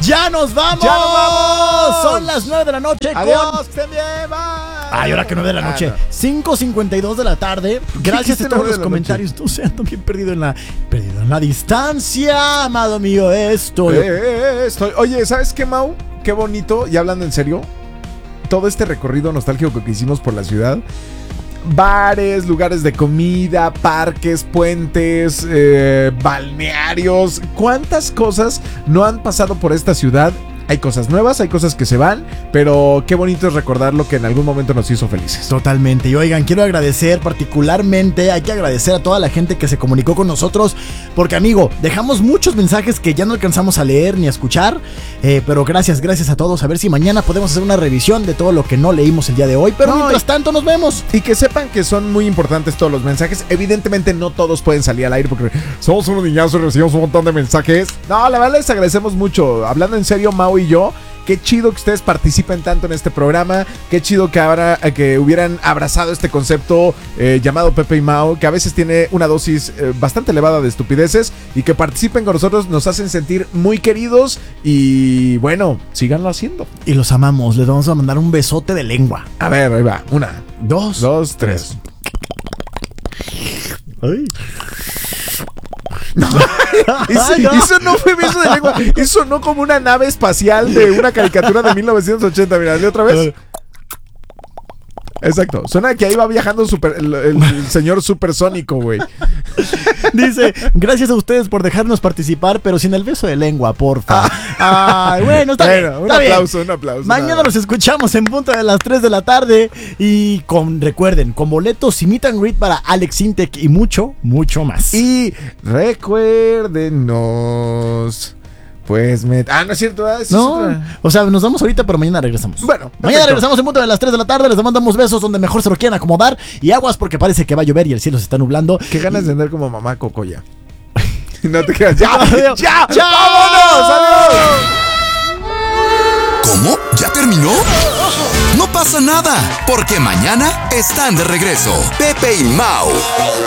¡Ya nos vamos! ¡Ya nos vamos! Son las 9 de la noche. Adiós, que estén bien, bye. Ay, ahora que 9 de la noche. No. 5:52 de la tarde. Gracias a todos los comentarios. No sé, ando bien perdido en la distancia, amado mío. Estoy. Oye, ¿sabes qué, Mau? Qué bonito, y hablando en serio, todo este recorrido nostálgico que hicimos por la ciudad. Bares, lugares de comida, parques, puentes, balnearios. ¿Cuántas cosas no han pasado por esta ciudad? Hay cosas nuevas, hay cosas que se van, pero qué bonito es recordar lo que en algún momento nos hizo felices. Totalmente. Y oigan, quiero agradecer particularmente, hay que agradecer a toda la gente que se comunicó con nosotros, porque amigo, dejamos muchos mensajes que ya no alcanzamos a leer ni a escuchar, pero gracias a todos. A ver si mañana podemos hacer una revisión de todo lo que no leímos el día de hoy, pero mientras tanto nos vemos. Y que sepan que son muy importantes todos los mensajes. Evidentemente no todos pueden salir al aire porque somos unos niñazos y recibimos un montón de mensajes. No, la verdad les agradecemos mucho. Hablando en serio, Mau y yo, qué chido que ustedes participen tanto en este programa. Qué chido que ahora que hubieran abrazado este concepto llamado Pepe y Mau, que a veces tiene una dosis bastante elevada de estupideces, y que participen con nosotros nos hacen sentir muy queridos. Y bueno, síganlo haciendo. Y los amamos. Les vamos a mandar un besote de lengua. A ver, ahí va. 1, 2, 3. Ay. No. Eso no fue beso de lengua. Eso sonó como una nave espacial de una caricatura de 1980. Mira, dale otra vez. Exacto. Suena que ahí va viajando el señor supersónico, güey. Dice, gracias a ustedes por dejarnos participar, pero sin el beso de lengua, porfa. Ay, bueno, está bien. Un aplauso. Mañana los escuchamos en punto de las 3 de la tarde. Y recuerden, con boletos y meet and greet para Alex Intec y mucho, mucho más. Y recuérdenos. Pues no es cierto, ¿verdad? O sea, nos vamos ahorita, pero mañana regresamos. Bueno, mañana regresamos en punto de las 3 de la tarde. Les mandamos besos donde mejor se lo quieran acomodar. Y aguas porque parece que va a llover y el cielo se está nublando. Qué ganas de andar como mamá Cocoya. No te creas. ¡Ya! ¡Vámonos! ¡Adiós! ¿Cómo? ¿Ya terminó? No pasa nada, porque mañana están de regreso Pepe y Mau.